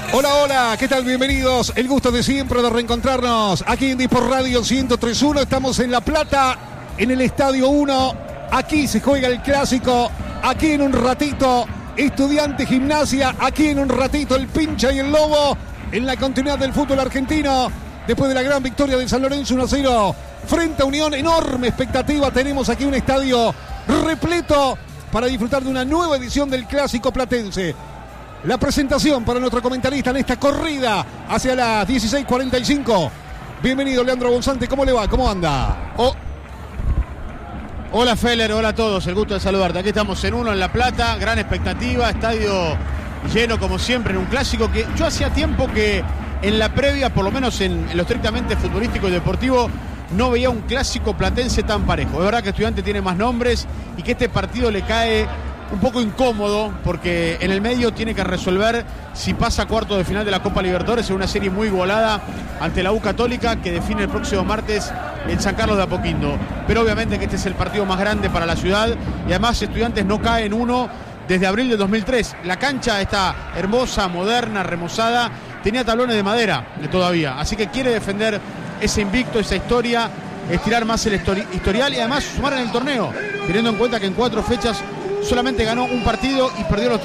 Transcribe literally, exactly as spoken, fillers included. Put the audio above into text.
Hola, hola, ¿qué tal? Bienvenidos. El gusto de siempre de reencontrarnos aquí en Dispor Radio ciento tres punto uno. Estamos en La Plata, en el Estadio uno. Aquí se juega el clásico. Aquí en un ratito, Estudiante Gimnasia. Aquí en un ratito, el Pincha y el Lobo. En la continuidad del fútbol argentino. Después de la gran victoria de San Lorenzo uno a cero frente a Unión. Enorme expectativa. Tenemos aquí un estadio repleto para disfrutar de una nueva edición del clásico platense. La presentación para nuestro comentarista en esta corrida hacia las dieciséis cuarenta y cinco. Bienvenido, Leandro Bolsante. ¿Cómo le va? ¿Cómo anda? Oh. Hola, Feller. Hola a todos. El gusto de saludarte. Aquí estamos en uno en La Plata. Gran expectativa. Estadio lleno como siempre en un clásico que yo hacía tiempo que en la previa, por lo menos en, en lo estrictamente futbolístico y deportivo, no veía un clásico platense tan parejo. Es verdad que Estudiante tiene más nombres y que este partido le cae un poco incómodo porque en el medio tiene que resolver si pasa a cuartos de final de la Copa Libertadores en una serie muy igualada ante la U Católica que define el próximo martes en San Carlos de Apoquindo. Pero obviamente que este es el partido más grande para la ciudad y además Estudiantes no cae en uno desde abril de dos mil tres. La cancha está hermosa, moderna, remozada, tenía tablones de madera todavía, así que quiere defender ese invicto, esa historia, estirar más el histori- historial y además sumar en el torneo, teniendo en cuenta que en cuatro fechas solamente ganó un partido y perdió los tres